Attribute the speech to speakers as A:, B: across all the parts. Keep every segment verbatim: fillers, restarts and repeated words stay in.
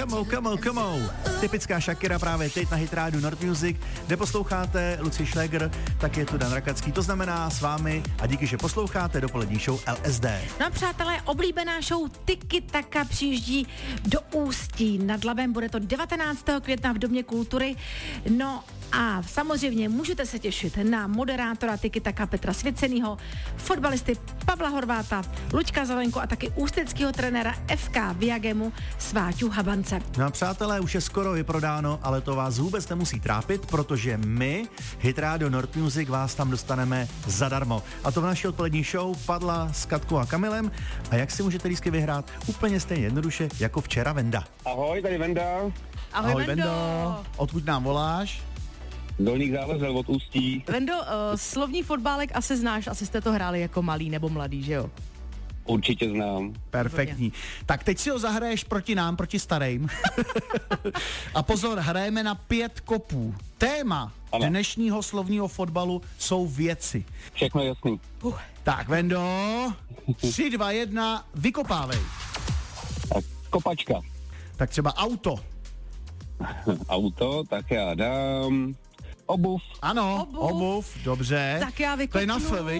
A: Come on, come on, come on. Typická Shakira právě teď na Hitrádiu Nord Music, kde posloucháte Luci Šlegr, tak je tu Dan Rakacký. To znamená s vámi a díky, že posloucháte dopolední show L S D.
B: No a přátelé, oblíbená show Tiki Taka přijíždí do Ústí nad Labem. Bude to devatenáctého května v Domě kultury. No a samozřejmě můžete se těšit na moderátora Tiki Taka Petra Svěcenýho, fotbalisty Pavla Horváta, Luďka Zelenko a taky ústeckého trenéra F K Viagemu Sváťu Habance.
A: No a přátelé, už je skoro vyprodáno, ale to vás vůbec nemusí trápit, protože my, Hitrádio Nord Music, vás tam dostaneme zadarmo. A to v naší odpolední show Padla s Katkou a Kamilem. A jak si můžete lístky vyhrát? Úplně stejně jednoduše jako včera Venda.
C: Ahoj, tady Venda.
B: Ahoj,
A: Ahoj
B: Vendo.
A: Vendo. Odkud nám voláš?
C: Dolních Zálezel od Ústí.
D: Vendo, uh, slovní fotbálek asi znáš, asi jste to hráli jako malý nebo mladý, že jo?
C: Určitě znám.
A: Perfektní. Tak teď si ho zahraješ proti nám, proti starým. A pozor, hrajeme na pět kopů. Téma
C: ano.
A: dnešního slovního fotbalu jsou věci.
C: Všechno jasný.
D: Uh.
A: Tak Vendo, tři, dva, jedna, vykopávej.
C: Tak kopačka.
A: Tak třeba auto.
C: Auto, tak já dám obuv.
A: Ano,
D: Obuv.
A: obuv, dobře.
D: Tak já
A: To je
D: vykopnu.
A: na F, viď?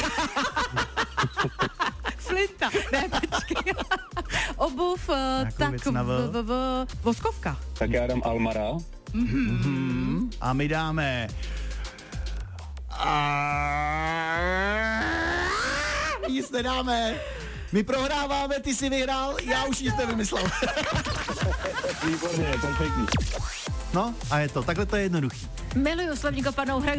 D: Flinta. Ne, počkej. Obuv, uh, tak
A: věc na V?
D: v, v, v, voskovka.
C: Tak já dám Almara.
A: Mm-hmm. A my dáme... Nic nedáme. My prohráváme, ty si vyhrál, já už nic nevymyslel.
C: Výborně, perfektní.
A: No a je to, takhle to je jednoduchý.
B: Miluju slovní kopanou, hraju